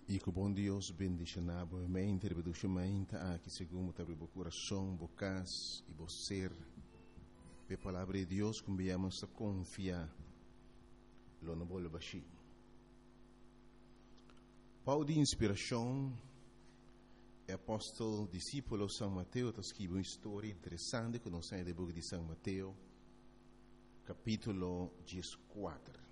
E que o bom Deus bendicionar mente, reproduzimente aqui segundo o coração, bocas e você. A palavra de Deus que viemos a confiar, lo não vou baixar. Pau de inspiração, é apóstolo, discípulo São Mateus, está escrito uma história interessante que nós temos do livro de São Mateus, capítulo 14.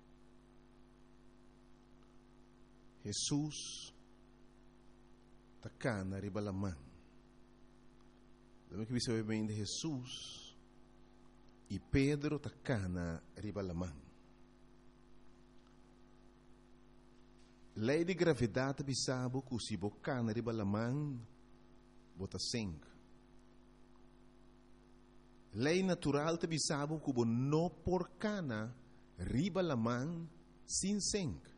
Jesus está cá na ribalamã. Lembra que você sabe bem de Jesus e Pedro está cá na ribalamã. Lei de gravidade bisabo que se boca na ribalamã bota sangue. Lei natural te bisabo que não por cana ribalamã sem sangue.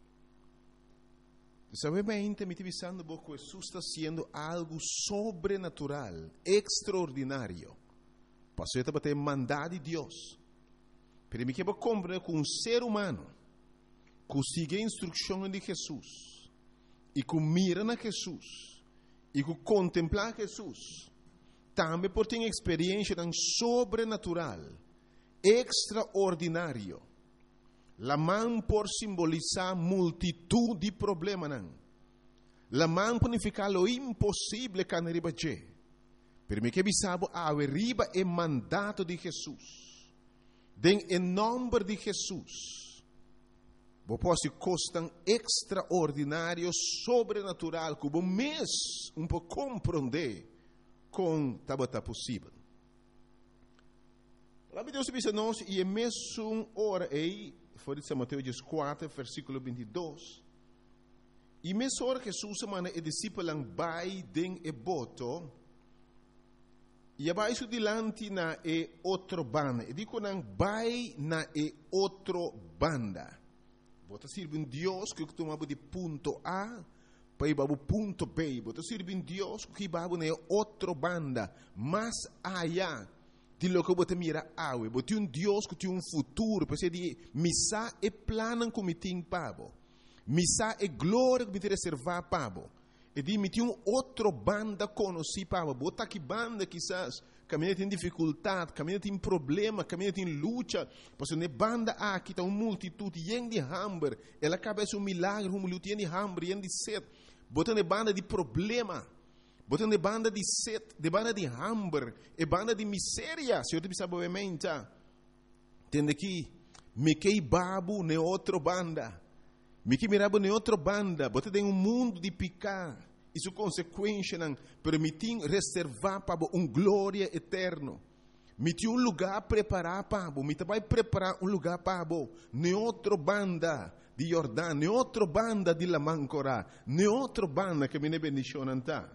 Sabe bem, me pensando que Jesus está sendo algo sobrenatural, extraordinário. Passou a bater mandado de Deus. Para mim que eu compreendo que um ser humano que siga a instrução de Jesus e que mira na Jesus e que contempla Jesus, também pode ter experiência tão sobrenatural, extraordinário. La mão por simbolizar multitud de problemas. La mão por significar lo impossível que não riba je. Per me que bisabo a riba é mandato de Jesus. Den em nome de Jesus. Bo posso costam extraordinário, sobrenatural, que bo mês pouco compreender com tabata possível. A Deus diz nós e é mesmo hora aí. Foi de São Mateus 4, versículo 22. E mesmo hora que Jesus manda e discípulos vai den e boto, e abaixo dilante na e outro banda. E digo não vai na e outro banda. Bota sirve um Deus que tomava de ponto A para ir para o ponto B. Bota sirve um Deus que vai na outro banda, mais allá. De lo que você mira awe, você um Deus que tem um futuro, para de missa e plano que me tem pabo, missa e glória que me tem reservar pabo, e de me tem outro banda conheci pabo, bota que banda quizás caminha tem dificuldade, caminha tem problema, caminha tem luta, porque ne banda aqui tá uma multitude yen de hambre, ela acaba um milagre, luta yen de hambre, yen de sede, bota ne banda de problema. Botando de banda de sede, de banda de hambre, e banda de miséria. Se eu te pensar obviamente, entende que me que babu ne outra banda, me que mirabo ne outra banda, botando em mundo de picar, isso consequência não permitir reservar para glória eterna. Me tem lugar preparar para, me vai preparar lugar para ne outra banda de Jordão, ne outra banda de Lamancora, ne outra banda que me ne bendicionam tá.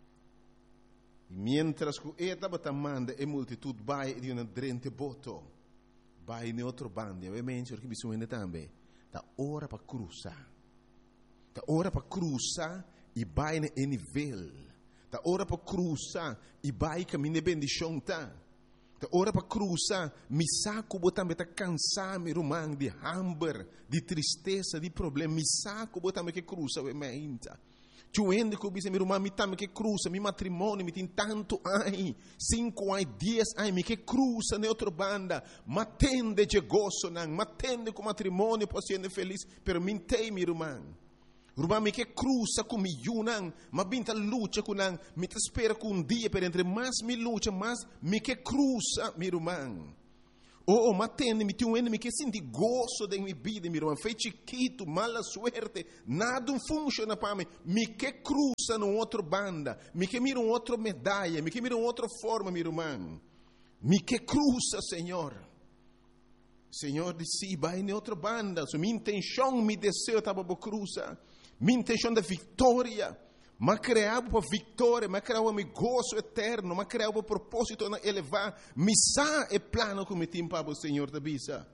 Mientras que esta batamanda e multitud vai di una drente boto, vai in outro bando, ovviamente perché bisogna também, da ora para cruzar, da ora para cruzar e vai em nível, da ora para cruzar e vai caminho bendição tá, da ora para cruzar, mi saco botambe tá cansar mi rumang de hambre, de tristeza, de problema, mi saco botambe che cruza ovviamente. Chuende que eu me irmã me também que cruza, meu matrimônio me tem tanto ai, 5 ai, 10 ai, me que cruza na outra banda, matende de gozo não, matende com matrimônio para ser feliz, pero me tem minha irmã, irmã me que cruza com me não, mas binta luta com não, me te espera com dia para entre mais me luta, mais me que cruza minha irmã. Oh, matende, me tem me que senti gozo da minha vida, minha irmã. Foi chiquito, mala suerte, nada funciona para mim. Me que cruza numa outra banda, me que mira outra medalha, me que mira outra forma, minha irmã. Me que cruza, Senhor. Senhor disse, vai em outra banda. So, minha intenção, meu desejo estava para cruzar. Minha intenção da vitória. Mas criava para vitória, mas criava meu gozo eterno, mas criava propósito na elevar, missa e plano que me tem para o Senhor da bisa.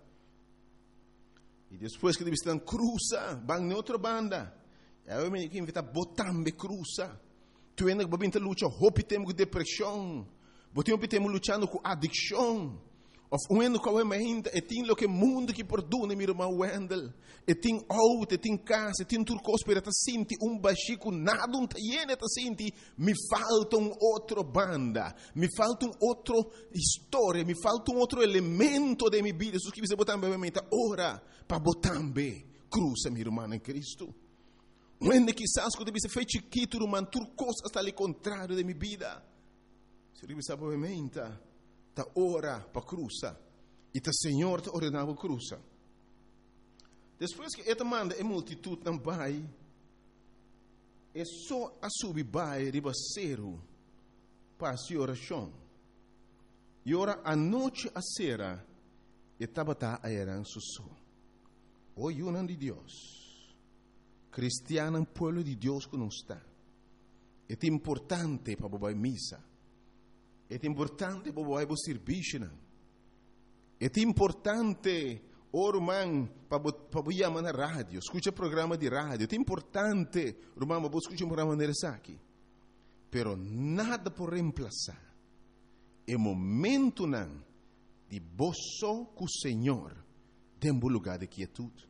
E depois que eles estão cruza, vão na outra banda. Eu me invito a botar me cruza. Tu ainda vai vir lutar, hope temos com depressão, temos lutando com adicção, Of uendo com ainda e tem lo que mundo que perdona meu irmão Wendel. E tem auto, e tem casa, e tem turcos para ta sinti bachico nada ta yene ta sinti me falta outro banda, me falta outro história, me falta outro elemento de minha vida. Isso que você botar bem mente ora para botar bem cruza meu irmão em Cristo. Uende quizás quando você fez chiquito, irmão, turcos está ali contrário de minha vida. Se você sabe bem mente ta ora para cruza e ta Senhor ta ordenava cruza. Depois que esta manda a multitud não vai, é só a subir vai ribaceiro para a oração. E ora a noite a sera e tabata a eran susso. O yunan de Deus, cristiano pueblo de Deus que não está. É importante para bobar missa. É importante para bobar serviço. É importante irmão, para chamar na rádio, escuta programa de rádio. É importante, irmão, para escutar um programa de aqui. Pero nada por reemplazar o momento não de boço com o Senhor dentro do lugar de quietude.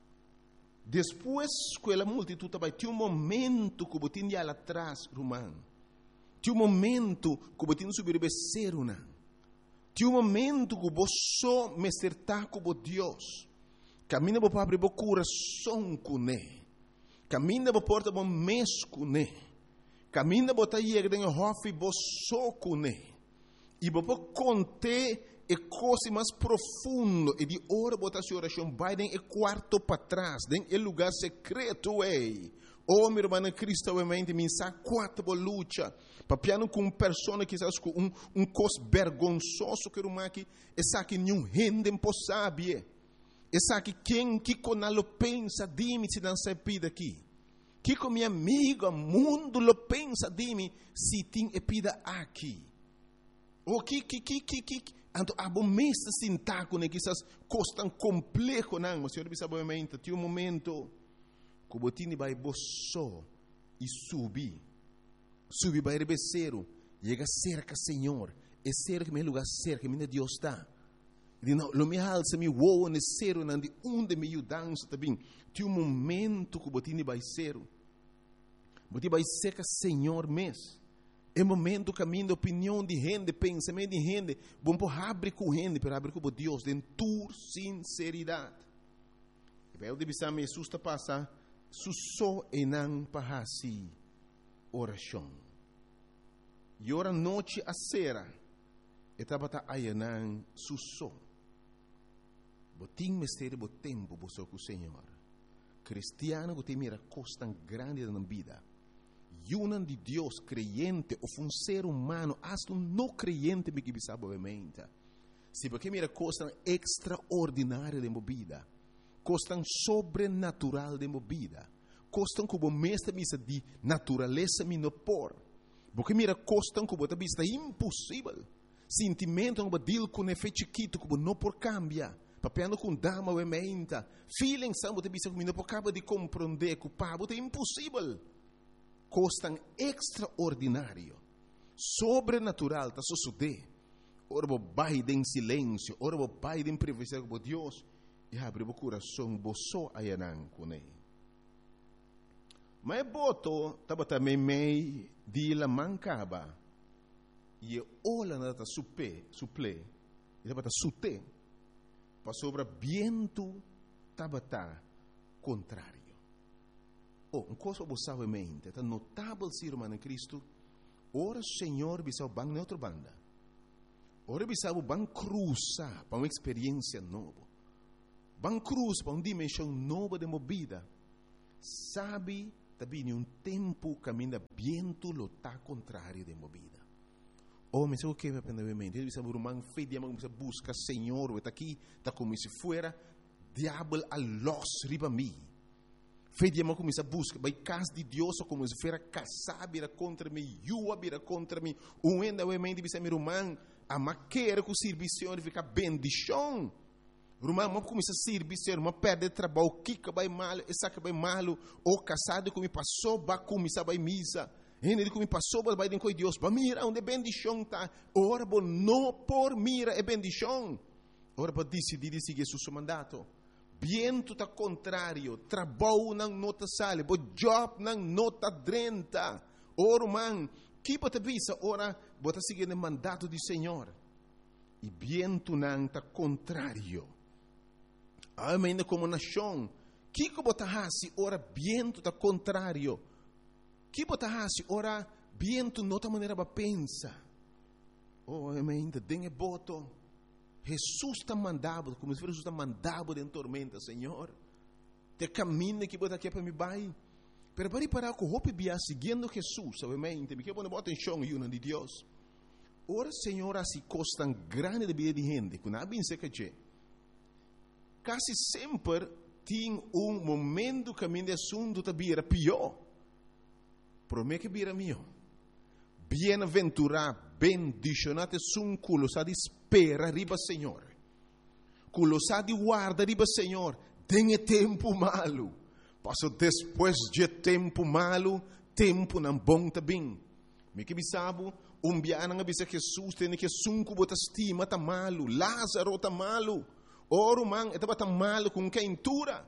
Depois que a multitud vai ter momento que você tinha lá atrás, irmão. Tem momento que você tinha subir o becerro, não. Tem momento que você me acertar com Deus. Camina para abrir o coração com Ele. Camina para porta o mês com Ele. Camina para ir em hofe você com Ele. E para conter a coisa mais profunda. E de hora botar sua oração vai em quarto para trás, em lugar secreto. Oh, meu irmão Cristo, obviamente, me sabe quatro luta. Papiano com pessoa que sabe com cos vergonzoso que uma que essa que nenhum rende impossível. Essa que quem que com lo pensa de mim se não se pide aqui. Que com minha amiga mundo lo pensa de mim se tem epida aqui. O que ando abomesta sintaco né que essas coisas tão complexo não, mas senhor sabe obviamente, tem momento que botini vai boço e subir vai rebeceiro, chega cerca Senhor, é cerca meu lugar cerca, minha Deus está. E não, lo me alça me voa ne cero não de onde me ajudança também. Tem momento que botini vai cero, botini vai cerca Senhor mês. É momento caminho opinião de gente, pensamento de gente, bom por abrir com gente, para abrir com Deus, de tua sinceridade. E vai o divisar me susta passar, susso e não parasi oração. E ora noite a sera, e tabata ayanan susso. Botim mistério bo tempo bo com o Senhor. Cristiano que tem mira costa grande na vida. Yunan de Deus creyente ou um ser humano, hasta um não creyente me que sabe obviamente. Se porque mira costa extraordinária de vida, costa sobrenatural de vida. Costam como mestre misa de natureza minopor. Porque mira costam como a vista impossível. Sentimento como dil com efeito chiquito como não por cambia. Papiando com dama ou emenda. Feeling são a vista como não por cabo de compreender que o pabo é impossível. Costam extraordinário. Sobrenatural tá suceder. Ora vai em silêncio, ora vai em privacidade com Deus e abre o coração boço ayanan com ele. Mas boto estava também meio de la mancaba e olha na suple e estava sute para sobre viento estava contrário. Um coisa você sabe mente, tá notável ser humano em Cristo. Ora Senhor bisau bang na outra banda. Ora bisau bang cruza para uma experiência nova. Bang cruz para uma dimensão nova de movida. Sabe também um tempo caminha viento lo tá contrário de movida. Mas o que me aprende mente? Ele sabe irmão fedia mas busca Senhor, está aqui, está como se fuera diabo a los riba mim. Fedia mas começa a busca, vai casa de Deus como se fuera casar vira contra mim, yua vira contra mim. Ainda o mente bisa meu irmão, a maquera com serviço fica bendição. Irmão, mas começa a servir, irmão, perde trabalho, kika vai mal, essa que vai mal, ou casado que me passou, vai começar vai misa, ele que me passou, vai com Deus, vai mira onde bendição tá, ora, não por mira é bendição, ora para decidir seguir seu mandato. Viento tá contrário, trabalho não nota sale, bo job não nota drenta. Ora, man, que bota visa, ora, bota seguir o mandato do Senhor. E viento não tá contrário. Ainda como nação, que bota hasi, ora, viento tá contrário. Que bota hasi, ora, viento nota maneira para pensar. Oh, ainda tem boto. Jesus está mandado, como se Jesus está mandado em tormenta, Senhor. Te caminho que bota aqui para me vai. Pero para parar com o roupa seguindo Jesus, obviamente, me quer pôr bota em chão e de Deus. Ora, Senhor, assim costa grande de vida de gente, que não é bem seca que quase sempre tem momento que a minha assunto está vira pior. Promete que vira melhor. Bem-aventurado, bendicionado é um culo de espera riba Senhor. Culo de guarda riba Senhor. Tem tempo malo. Passou depois de tempo malo, tempo não bom também. Me que sabe, biano nga bisa Jesus tem que sunco bota estima tá malo, Lázaro tá malo. Oro man, estava tá malo com quentura.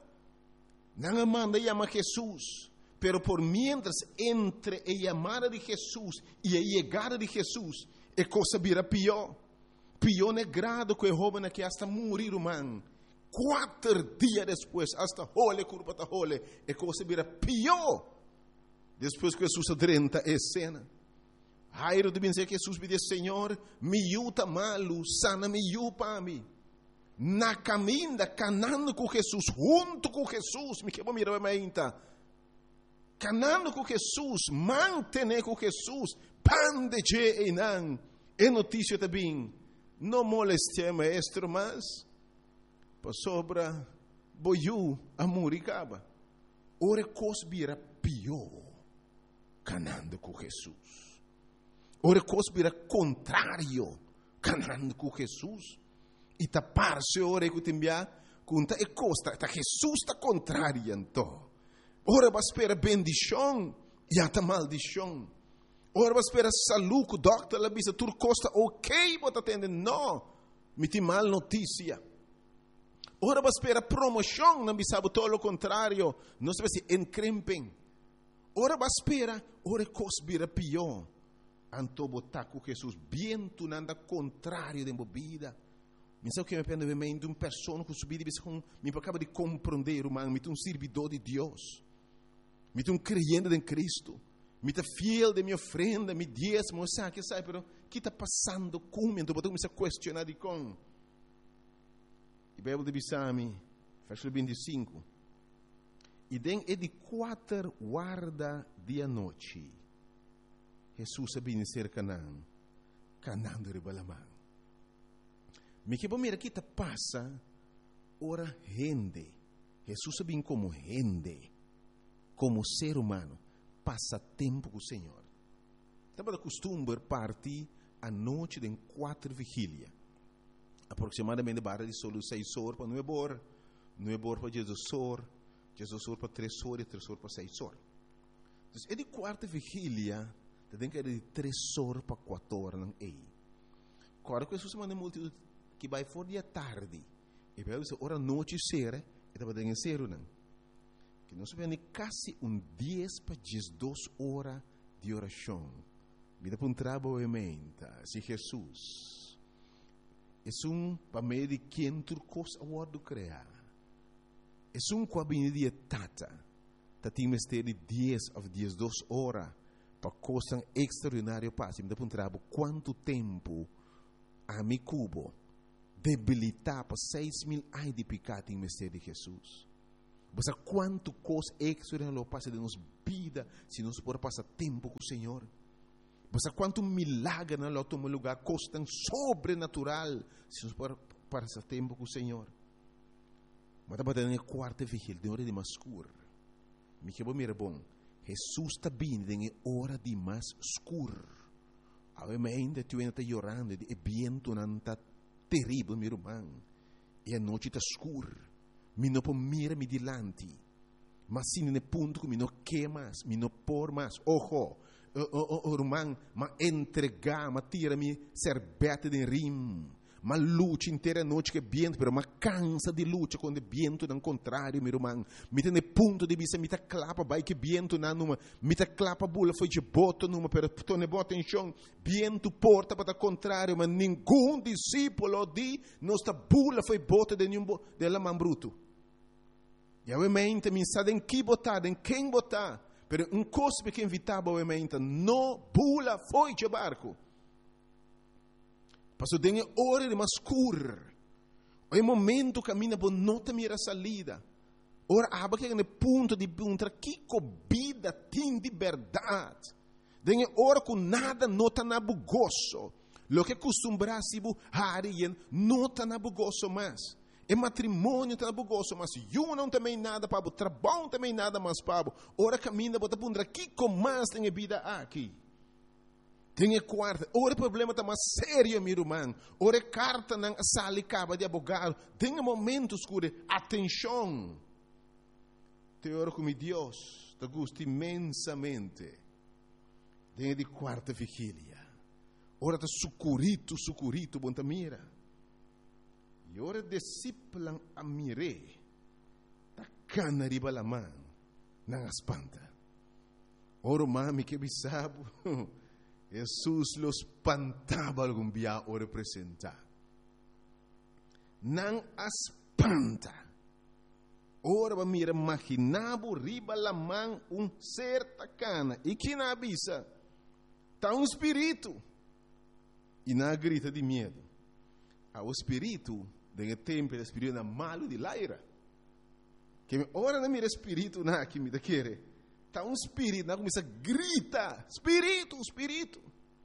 Não manda chama Jesus. Pero por mientras entre a llamada de Jesús y a llegada de Jesús, a cosa vira pior. Pior é grado que o joven que hasta morir, man. 4 dias depois, hasta hole, curva ta hole, a cosa vira pior. Depois que Jesus adrenta a cena. Jairo deve dizer que Jesus me diz, Senhor, me yuta malo, sana me yupa mim. Na caminha, canando com Jesus, junto com Jesus, me quebra mira ainda. Canando com Jesus, manter com Jesus, pan de je e não. É notícia também. Não moleste maestro, mas para sobra boiu a muricaba. Ora cosbira pior, canando com Jesus. Ora cosbira contrário, canando com Jesus. E tapar-se ora que tembia, conta e costa, tá Jesus tá contrário então. Ora vai esperar bendição e até maldição. Ora vai esperar saúde, o doctor lá bisa tur costa ok, bota atender não, me tem mal notícia. Ora vai esperar promoção, não bisa todo o contrário, não se se encrempem. Ora vai esperar, ora cosbira pior. Anto botar com Jesus bem tu nanda contrário de vida. Me sabe que me pende de uma pessoa que subir e me acaba de compreender, humano, me tem servidor de Deus. Me tem creyente em Cristo. Me tem fiel de minha ofrenda, me diezmo, sabe, pero que está passando comigo? Então, eu me questionar de com. E Bíblia de Bissami, versículo 25. E den é de 4 guarda dia noite. Jesus sabia ser Canaã. Canaã de Ribalamã. Me que mira que está passa, ora rende. Jesus sabia como rende. Como ser humano, passa tempo com o Senhor. Estava de costume partir à noite de 4 vigília. Aproximadamente barra de solo 6 horas para 9 horas. 9 horas para 16 horas. 16 horas para 3 horas e 3 horas para 6 horas. Então, é de 4 vigília, tem que ir de 3 horas para 4 horas. Não é. Agora, que Jesus manda multidão que vai fora de tarde. E vai dizer, ora noite será, e estava dando ser não. Que nós vemos quase 10 para 12 horas de oração. Vida para um trabalho se Jesus é para meio de quem tu coisa a do criar. É com a benedita tata. Tem mistério de 10 a 12 horas para coisa extraordinária passe. Vida para um trabalho quanto tempo a mi cubo debilitar para 6.000 anos de pecado em mistério de Jesus. Você quanto coisa extraordinária passa de nossa vida se nós podemos passar tempo com o Senhor. Você quanto milagre na nosso lugar coisa tão sobrenatural se nós podemos passar tempo com o Senhor. Mas estava na 4ª vigília, de hora de mais escuro. Me que mira bom. Jesus está vindo em hora de mais escuro. Ainda tu ainda está chorando, e viento não está terrível, meu irmão. E a noite está escura. Mi não pode mirar-me delante. Mas se no ponto que mi não quer mais, mi não por mais. Ojo, irmão, mas entregar, mas tira-me serbete de rim. ma luta inteira noite que viento, pero ma cansa de luta quando o viento não contrário, meu irmão. Me tem ponto de vista, me tá clapa, vai que viento na numa, me tá clapa bula foi de boto numa, pero tu ne bota em chão, viento porta para contrário, mas nenhum discípulo de nossa bula foi bota de nenhum de la man bruto. E obviamente me sabe em que botar, em quem botar, pero coisa que invitava obviamente, não bula foi de barco. Passou dengue hora de mascur. O momento caminha por nota mira salida. Ora aba que no ponto de punta que vida tem de verdade. Dengue hora com nada nota na bugoso. Lo que costumbrasse bu harien nota na bugoso mais. E matrimônio tá na bugoso, mas eu não também nada para o trabalho também nada mais para. Ora caminha bota punta que com mais tem vida aqui. Tem quarta, ora problema está mais sério, meu irmão. Ora carta na sala e caba de abogado. Tem momentos que atenção. Te oro com Deus, te gosto imensamente. Tem de quarta vigília. Ora está sucurito, bonta mira. E ora disciplan a mire. Ta cana riba la mão, não espanta. Ora mami que bisabo. Jesus los espantava algum dia o representar. Não espanta. Ora va mira imaginavo riba la mão certa cana. E que na avisa? Tá espírito. E na grita de medo. O espírito, de tempo, o espírito é malo de laira. Que ora não mira espírito na que me querer. Está espírito, não começa a gritar, espírito.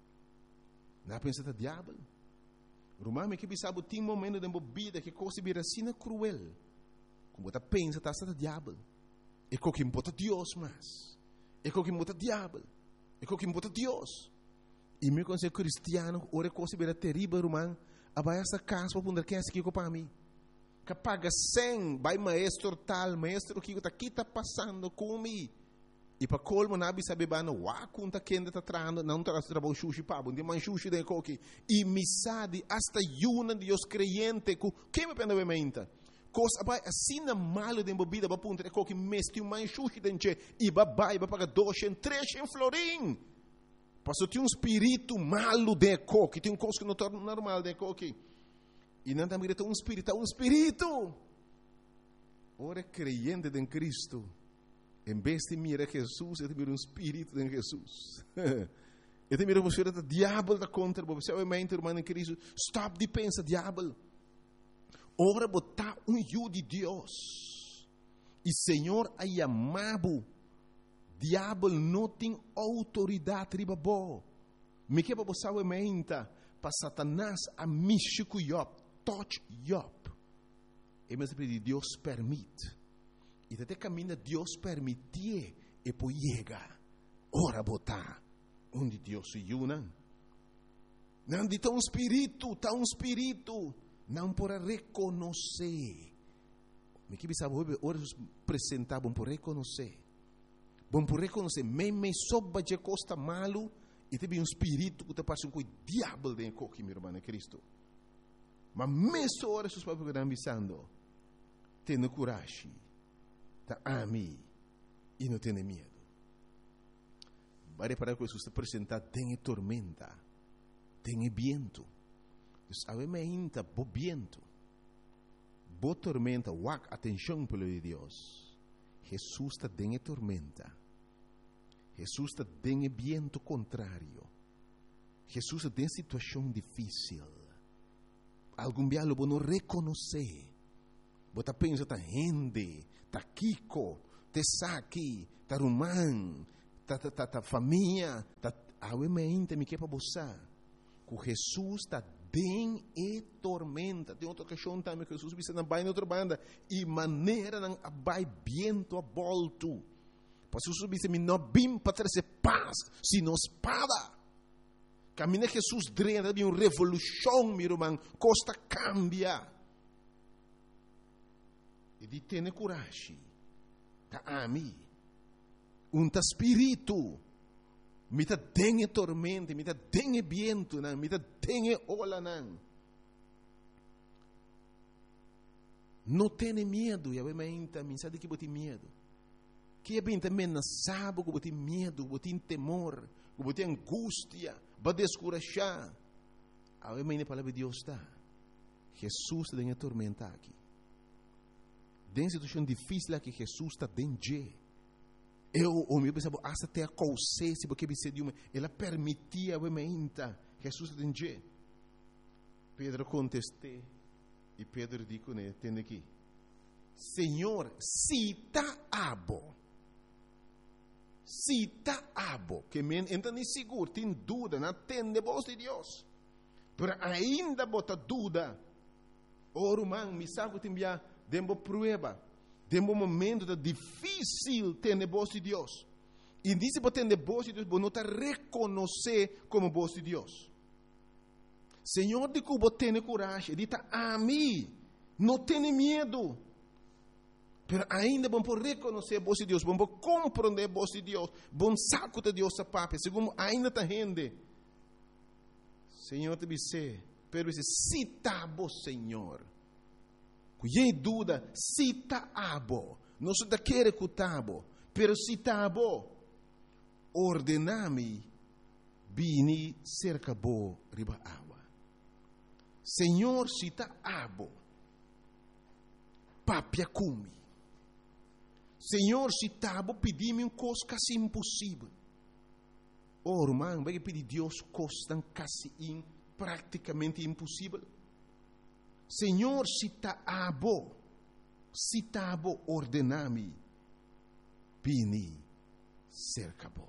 Não pensa que é diabo. Romame que sabe tem momento de vida que coisa vira assim cruel. Como você pensa que está diabo. É com quem bota Deus mais. É com quem bota diabo. É com quem bota Deus. E meu conselho cristiano, ora coisa vira terrível, romano. Abai essa casa para poder quem é que para mim. Que paga 100, vai maestro tal, maestro que está passando comigo. E para colmo nabi sabe bana wa kunta kenda ta trando não traz trabalho sushi pabo de man sushi de coque e misade hasta yuna de os creyente que me pena bementa coisa vai assim na malo de bebida para punta de coque mesti um man sushi denche e babai para pagar 200 300 florim passou tem espírito malo de coque tem coisa que não torna normal de coque e não também tem espírito ora creyente em Cristo. Em vez de mirar Jesus, eu te miro espírito de Jesus. Eu te miro você o diabo da contra você. Obviamente, irmão em Cristo, stop de pensar diabo. Ora botar eu de Deus. E Senhor a chamado. Diabo não tem autoridade riba bo. Me que para você obviamente para Satanás a místico Job, touch Job. E mas Deus permite. E até caminha Deus permitir e depois chega. Ora botar onde Deus se une. Não de tão espírito. Não para reconhecer. Me que sabe ora apresentar bom por reconhecer. Bom por reconhecer. Me soba de costa malo e tem espírito que te passa com o diabo dentro de meu irmão Cristo. Mas mesmo ora seus papos que estão avisando. Tenha coragem. Tá ami e não tem medo. Vai para que Jesus te apresentar tem tormenta, tem viento. Sabe me inta bo viento, bo tormenta, wak atenção pelo de Deus. Jesus te tem tormenta. Jesus te tem viento contrário. Jesus te tem situação difícil. Algum dia lo não reconhecer. Você pensa ta gente ta Kiko, te Saki, ta Rumán, ta família, ta awemente me que para você. Com Jesus ta den e tormenta. Tem outra questão também que Jesus disse na baia outra banda e maneira não abai viento a volto. Para Jesus disse me não bim para trazer paz, sino espada. Caminha Jesus drena de uma revolução, meu irmão, costa cambia. E di tene coragem. Ta ami. Ta spirito. Mi ta dengue tormenta, mi ta dengue viento, mi ta dengue ola nan. Não tenha medo, e a menta, me sabe que bote medo. Que é bem também não sabe que bote medo, bote temor, que bote angústia, para descurajar. A menta a palavra de Deus está. Jesus está em tormenta aqui. Tem situação difícil aqui, Jesus está dentro. O meu pensava, até a consciência, porque ela permitia a menta. Jesus está dentro. Pedro contestou. E Pedro disse, né, tem aqui. Senhor, se está abo. Se está abo. Que men, então nem seguro, tem dúvida, não tem a voz de Deus. Mas ainda bota dúvida. Oro, man, me sabe que tem uma prova. Tem um momento difícil ter a voz de Deus. E disse que ter a voz de Deus, você não está reconhecer como voz de Deus. Senhor, de que você tem coragem, diz a mim, não tenha medo. Mas ainda vamos reconhecer a voz de Deus, vamos compreender a voz de Deus, vamos saco de Deus a papai, segundo ainda está rende. Senhor, te disse, pero se está bom, Senhor. Cuidei dúvida, se está bom, não se está querendo que está bom, pero se está bom, ordename, bini cerca bo riba água. Senhor, se está abo, papia cumi. Senhor, se está abo, pedi-me uma coisa quase impossível. Oh, irmão, vai pedir Deus coisa quase praticamente impossível. Senhor, se está abo, ordename, bini cerca bo.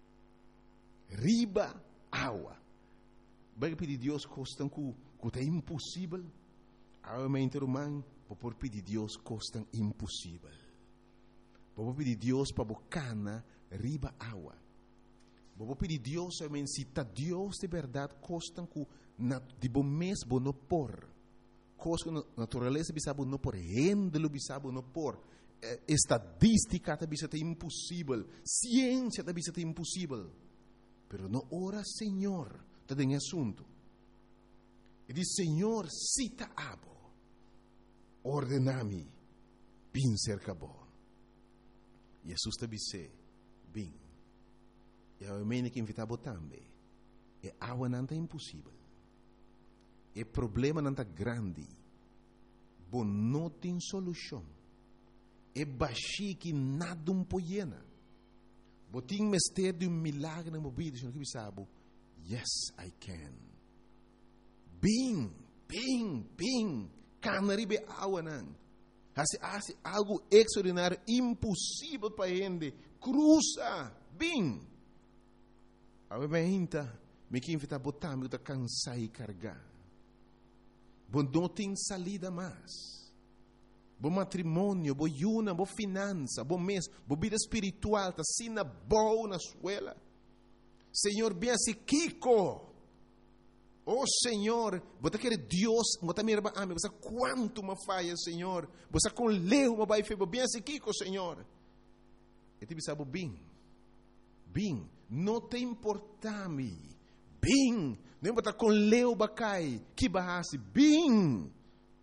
Riba água. Vai pedir Deus coisa que é impossível, realmente, irmão, vou pedir Deus coisa impossível. Vou pedir Deus para bocana riba água. Vou pedir Deus, realmente, se está Deus de verdade, coisa que de bom mês vou não pôr. Coisa que a natureza bisa não pôr, rendelo bisa não pôr. Estadística bisa é impossível, ciência bisa é impossível. Pero não ora, Senhor, está em assunto. E diz, Senhor, cita abo, ordenami, bin cerca bo. Jesus te disse, bin. E a mene que invitava também. E água não é impossível. E problema não é grande. Bom, não tem solução. E baixi que nada um poiena. Botim mestre de milagre na mobília, senhor que sabe. Yes, I can. Bing, canaribe água não. Hace algo extraordinário, impossível para gente. Cruza, bing. Obviamente, me que invita a botar, me está cansar e carregar. Bom, não tem salida mais. Bom matrimônio, bom yuna, bom finança, bom mês, bom vida espiritual, tá sina boa na escola. Senhor, bem assim, Kiko. Oh, Senhor, você quer Deus, você me ama, você quanto me falha, Senhor. Você com leu, me vai fazer, bem assim, Kiko, Senhor. E te sabe, bem, não te importa-me. Bem, não está com leu, bacai, que barrasse, bem.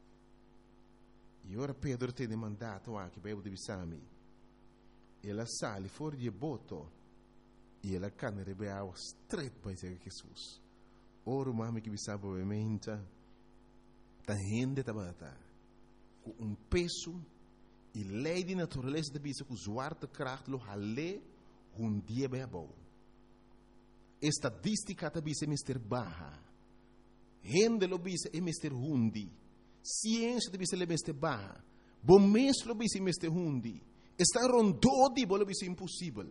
E ora Pedro tem mandato aqui para eu divisar-me. Ela sale fora de boto e ela cana de água straight para Jesus. Ora, mami que sabe obviamente, tá rende tabata com peso e lei de natureza de bisa com zwarte kracht lo hale dia bem bom. Estadística de bisa mister baha. Rende lo bisa é mister hundi. Ciência de bisa le mister baha. Bom mês lo bisa mister hundi. Está rondodi bolo bisa impossível.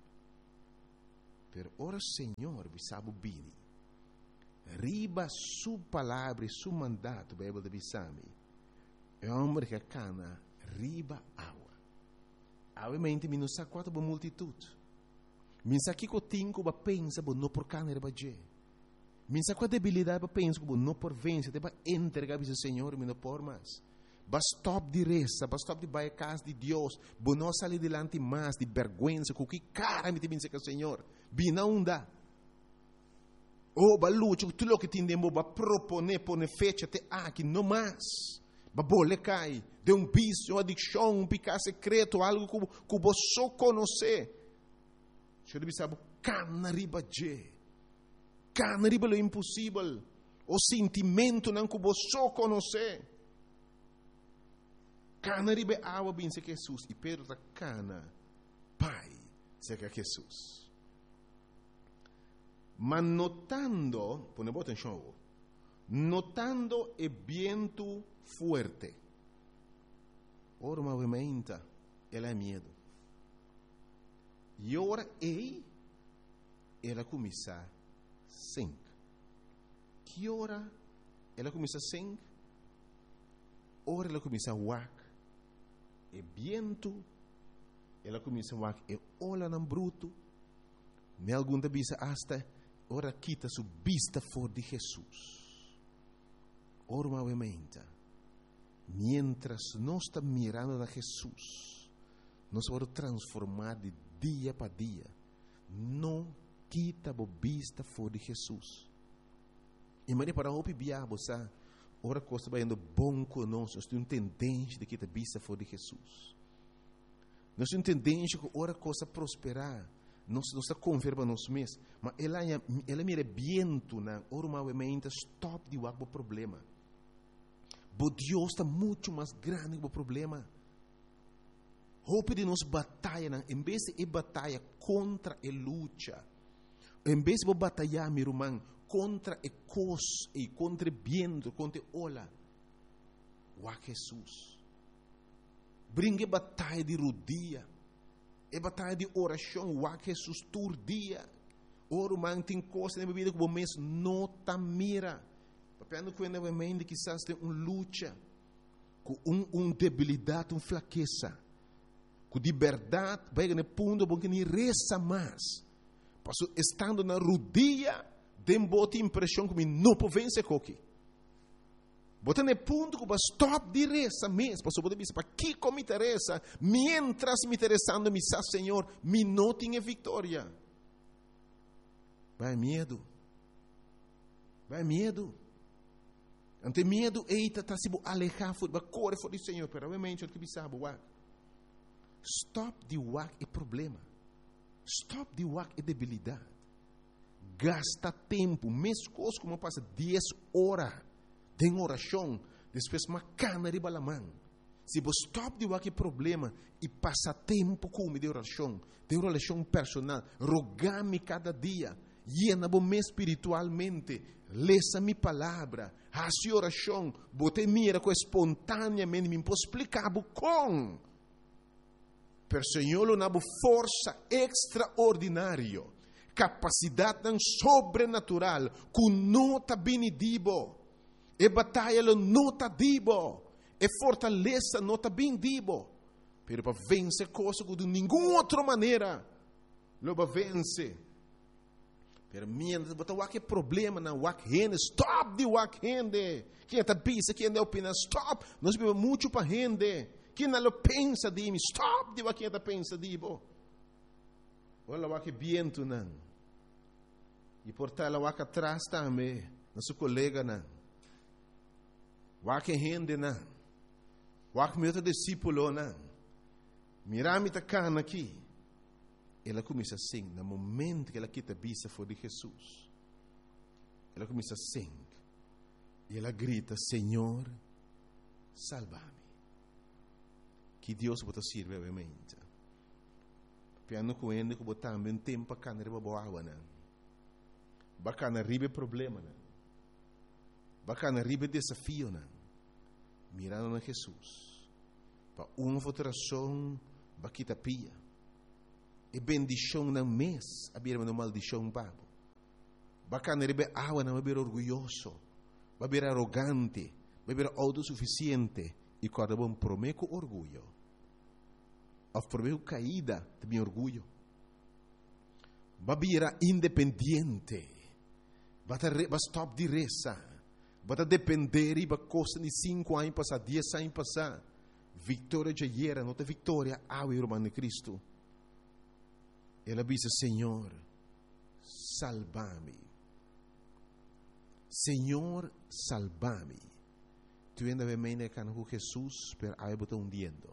Per ora Senhor bisabu bini. Riba su palavra e su mandato, Bíblia de Bissami. É um homem que cana riba água. Obviamente, me não sabe quanto boa multitude. Me sabe que eu tenho que pensar, não por cana riba je. Me sabe qual debilidade para pensar, não por vencer, para entregar ao Senhor, me não por mais. Basta stop de reza, basta stop de baia casa de Deus, não sair delante mais de vergonha, com que cara me tem que o Senhor. Bina não dá. Oh, balucho, tudo o que tindemo ba propone pone fecha te aqui no mais. Babole cai, de um vício, uma adicção, um pecado secreto, algo que você só conhece. Você deve saber, cana riba je. Cana riba lo impossível. O sentimento não que você só conhece. Cana riba água bem se Jesus. E Pedro está cana, pai, se que Jesus. Mas notando, põe boa atenção, notando o vento fuerte. Ora, movimenta, ela é medo. E ora, ela começa a sentir. Que hora ela começa a sentir? Ora, ela começa a wak. E vento, ela começa a wak. E olha no bruto. Me algum da bisa hasta, ora quita sua vista fora de Jesus. Ora, movimenta. Mientras nós estamos mirando a Jesus, nós vamos transformar de dia para dia. Não quita a vista fora de Jesus. E mas para o biabo, sabe? Ora coisa vai indo bom conosco. Nós temos tendência de quitar a vista fora de Jesus. Nós temos tendência que ora coisa prosperar. Nós está converba nós mesmos. Mas ela mira viento na ora movimento stop de o problema. Mas Deus está muito mais grande que o problema. Hope de nós batalha, em vez de batalha contra a luta, em vez de batalhar, meu irmão, contra a coisa e contra o vento, contra a ola, o Jesus. Brinque batalha de rodia, e batalha de oração, o Jesus todo dia. Ora, irmão, tem coisa na vida que o mês não está mira. Papendo que ainda vai quizás tem luta, com debilidade, uma fraqueza, com liberdade, vai no ponto bom que nem reza mais. Passo estando na rodia, tem boa impressão que não pode vencer coque. Bota no ponto que vai stop de reza mesmo. Passo pode dizer para que como me interessa, mientras me interessando me sa Senhor, me não tenha vitória. Vai medo. Vai medo. Ante medo, eita, está se alejar, vai correr fora do Senhor. Pero obviamente, o que me sabe, stop de wak é problema. Stop de wak é debilidade. Gasta tempo, mesmo coisa como passa 10 horas de oração, depois uma cana de balamã. Se você stop de wak é problema e passa tempo com de oração personal, rogar-me cada dia, llena-me espiritualmente, leça minha palavra, faça oração, botei mira com espontaneamente, me posso explicar com. Per Senhor, uma força extraordinária, capacidade sobrenatural, que não está benedibo, e batalha não está dibo, e fortaleza não está benedibo, pero para vencer coisas que de nenhuma outra maneira, não vai vencer. Pero mientras botar o problema na rende, stop de rende. Quem está pensa, quem está opina, stop. Nós vivemos muito para rende. Quem não pensa de mim, stop de quem está pensa de mim. Olha o viento não. E por tal o atrás também, nosso colega não. O rende não. O meu discípulo não. Mirame tá cana aqui. Ela começa a sentir, no momento que ela quita a vista fora de Jesus, ela começa a sentir, e ela grita, Senhor, salva-me. Que Deus pode servir, obviamente. Piano com ele, que botar também um tempo para canar a boa água, não. Bacana ribe problema, não. Bacana ribe desafio, não. Mirando na Jesus. Para uma votação, baquita pia. E bendição não mês, a beira uma maldição babo. Bacana rebe água não beber orgulhoso, beber arrogante, beber autossuficiente e cada bom prometo orgulho. Of prometo caída de meu orgulho. Beber independente, bata stop de reza, bata depender e ba costa de 5 anos passar, 10 anos passar. Vitória já era, não tem vitória, ao irmão de Cristo. Ela disse, Senhor, salva-me. Senhor, salva-me. tu ainda vem meio que com Jesus per aí botar hundiendo.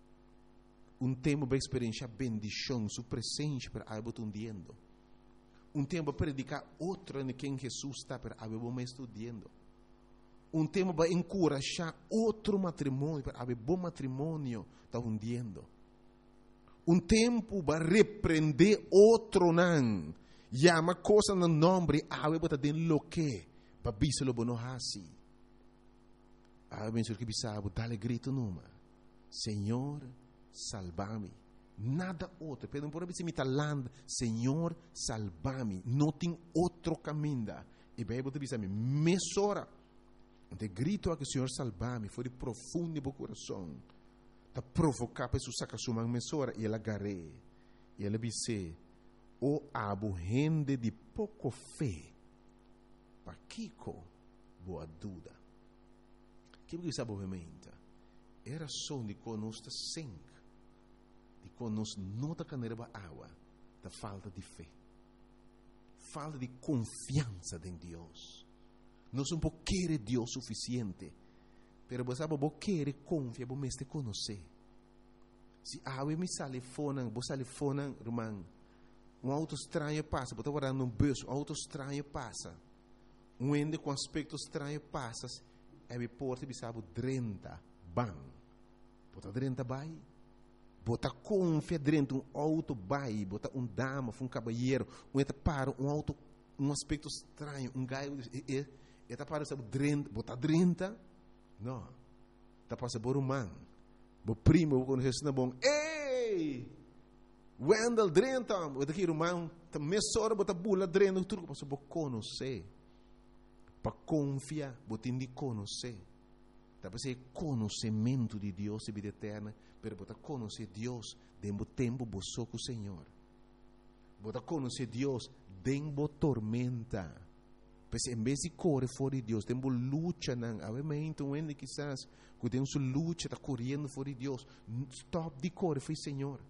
Tempo para experienciar bendição, sua presença per aí botar hundiendo. Tempo para predicar outro em quem Jesus está per aí botar estudando. Tempo para encorajar outro matrimônio per aí bom matrimônio está hundiendo. Tempo para repreender outro não. Llama coisa no nome aí botar den lo que para biselo bono hasi. Aí bem que bisabo dale grito numa. Senhor, salva-me. Nada outro. Pedem por abrir mita land. Senhor, salva-me. Não tem outro caminho. E bem botar bisame mesora. De grito a que o Senhor salva-me. Foi de profundo no coração. Ta provocar para su saca sua mesora e ela garre. E ela disse: "O abo gente de pouco fé. Pa Kiko boa dúvida." Que você sabe obviamente? Era só de conosco sangue. De conosco não da caneira água. Da falta de fé. Falta de confiança em Deus. Não só um querer Deus suficiente. Pero você sabe, você quer confiar, você me conhecer. Se a me sale fona, você sale fona, irmão. Auto estranho passa, você está no bus, auto estranho passa. Ende com aspecto estranho passa, é me porta e sabe 30 bang. Bota 30 bai. Bota confia dentro auto bai, bota dama, caballeiro, para auto aspecto estranho, gaio eta para sabe 30, bota 30. Não. Tá passa por man. Bo primo quando Jesus na bom. Ei! Wendel drenta, o daqui irmão, tá mesora bota bula dreno tudo passa bo conhecer. Para confiar, botin de conhecer. Tá para ser conhecimento de Deus e vida eterna, pero bota conhecer Deus dentro tempo bo soco Senhor. Bota conhecer Deus dentro tormenta. Pois em vez de correr fora de Deus, temos luta, não. Obviamente, onde quizás, que temos luta, está correndo fora de Deus. Stop de correr, foi Senhor.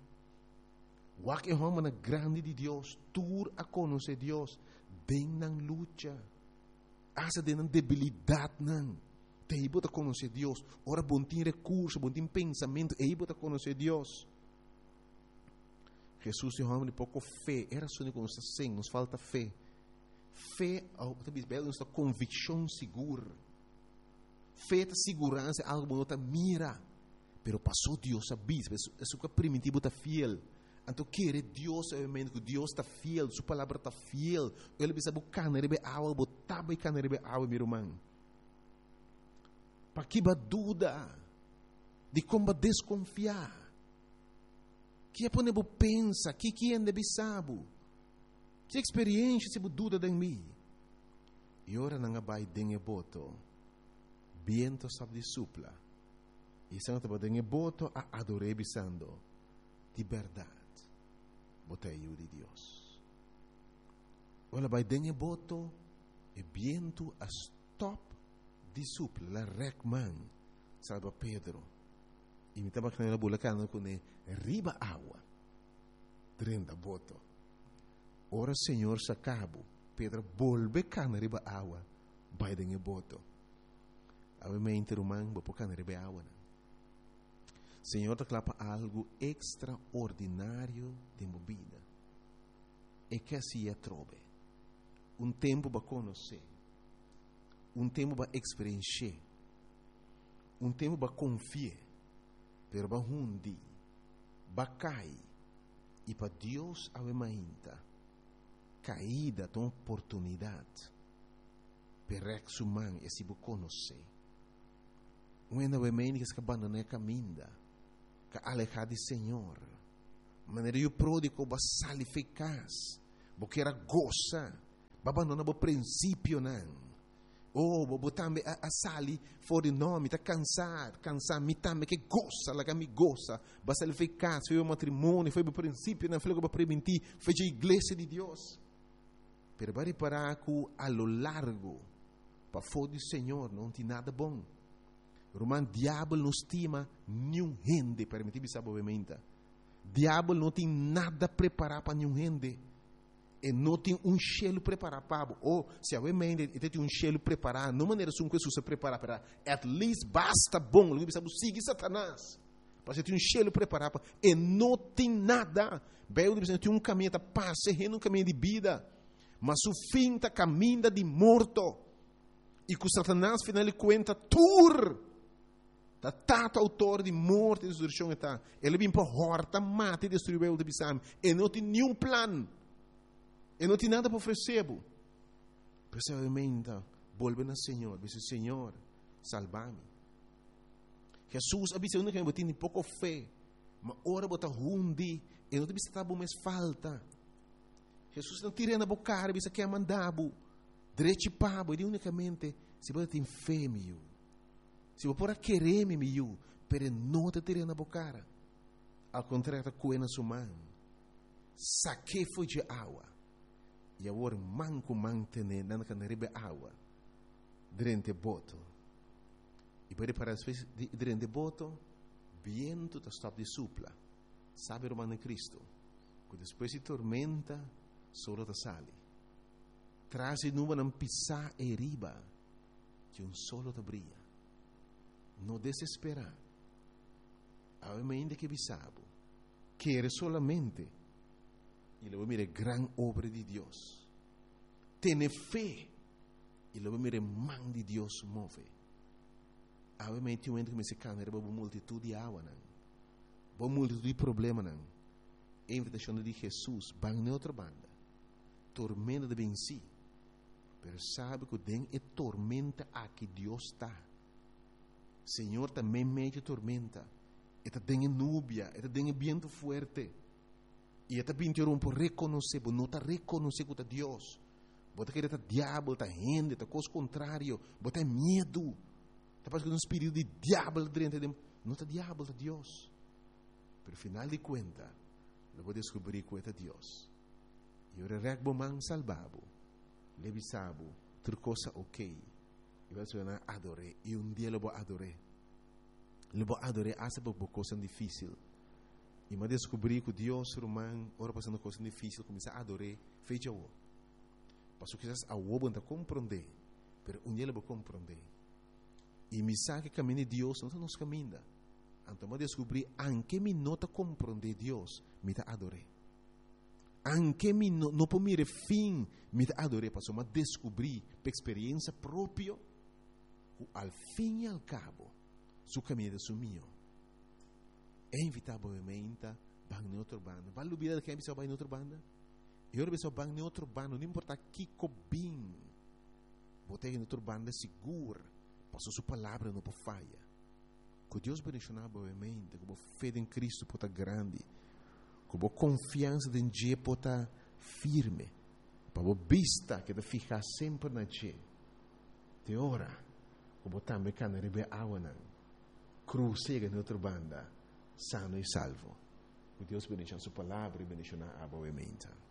O que é uma grande de Deus, tur a conhecer Deus, den não luta. Asa den debilidade, não. Te bota conhecer Deus. Ora, bom tem recurso, bom tem pensamento, e bota conhecer Deus. Jesus é um homem de pouco fé. Era só de conhecer sem, nos falta fé. Fé é uma convicção segura. Fé é segurança, algo que não está mira. Pero passou Deus a bis, isso que é primitivo está fiel. Então, querer Deus, obviamente, que Deus está fiel, sua palavra está fiel. Ele precisa buscar na água, botar na água, meu irmão. Para que dúvida de como desconfiar. Que é para pensa, que é de sabe. Que experiência se dúvida de mim? E ora não vai dengue boto, viento sabe de supla. E se não está dengue boto, a adorei bisando de verdade. Botei eu de Deus. Ora vai dengue boto, e viento a stop de supla, la recman, salva Pedro. E me estava canela bulacana com riba água, 30 boto. Ora Senhor sacabo, Pedro volve cana riba água, vai dengue boto. Obviamente irmão, vou cana riba água. Senhor te clapa algo extraordinário de movida. E que assim é trove. Tempo para conhecer. Tempo para experienciar. Tempo para confiar. Pero para hundi, para cair. E para Deus avemainta. Caída de uma oportunidade para o humano e se conhecer. Quando o homem que abandona a caminho, que alejar do Senhor, maneira o pródigo vai sair eficaz, porque era goza, vai abandonar o princípio não. Vou também a sair fora de nome, está cansado, me também que goza, lá que me goza, vai sair eficaz, foi o matrimônio, foi o princípio, não foi o que vai permitir, foi a igreja de Deus. Pero vai reparar que a lo largo, para fora do Senhor, não tem nada bom. Romano, diabo não estima nenhum gente, permitir sabe obviamente. Diabo não tem nada preparado para nenhum gente. E não tem cheiro preparado para ou se a mente tem cheiro preparado, não maneira como Jesus se prepara para, at least basta bom, ele precisa seguir Satanás. Porque tem cheiro preparado para, e não tem nada. Bem, tem caminho da paz, caminho de vida, mas o fim está caminho de morto. E com Satanás, final de conta, da tata autor de morte e destruição está. Ele vem para horta, mata e destruir o de Bissam. E não tem nenhum plano. E não tem nada para oferecer. Pessoalmente, volve ao Senhor. Diz, Senhor, salva-me. Jesus avisa que eu tenho pouco fé. Mas ora bota rundi. E não tem que mais falta. Jesus não tira na boca, diz que é mandado. Direito pabo. E unicamente, se você tem fé, meu. Se você pode querer, meu. Mas não te tira na boca. Ao contrário, com a sua mão. Saque foi de água. E agora manco mantener na canaribe água durante boto. E pode para as vezes durante boto, viento está stop de supla. Sabe o romano Cristo? Que depois de tormenta, solo te sale. Traz e nuvem não pisar e riba, que solo te brilha. Não desespera. Ainda que bisabo, quer solamente e lo mire gran obra de Dios. Tiene fe e lo mire man de Dios move. Obviamente, que me se cana era uma multitud de água, uma multitud de problemas, não. A invitação de Jesus, vai na outra banda. Tormenta de venci. Mas sabe que tem é tormenta aqui Deus está. Senhor também mete tormenta. E tem núbia, e tem vento forte. E até pintou por reconhecer, não está reconhecer que é Deus. Bota que é diabo, está gente, está coisa contrário, bota medo. Está passando um espírito de diabo dentro de não está diabo, está Deus. Pero final de conta, eu vou descobrir que é Deus. E eu regbo man salvabo, levisabo, tudo coisa ok. E vai ser adoré, e dia eu vou adoré. Eu vou adoré, essa é uma coisa difícil. E me descobri que Deus, romano, ora passando coisa difícil, começa a adorar, fecha o. Mas quizás a o não compreender, mas dia ele vai compreender. E me sabe que caminho de Deus não nos caminha. Então me descobri, anche me não compreender Deus, me está adorando. Anche me não por mire fim, me está adorando, mas me descobri, por experiência própria, que al fim e al cabo, su caminho é sumio. É invitavelmente bang em outra banda. Vale dúvida que é pessoa bang em outra banda? Eu era pessoa bang em outra banda, não importa que cobim. Botei em outra banda segura, passou sua palavra não falha. Que Deus bendicionar boamente, que a fé em Cristo pode estar grande, que a confiança em Deus pode estar firme, para a vista que te ficar sempre na Deus. De hora, que a também cantar rebe água não, cruzega em outra banda. Sano e salvo. Que Deus bendiga a sua palavra e bendiga a boa mente.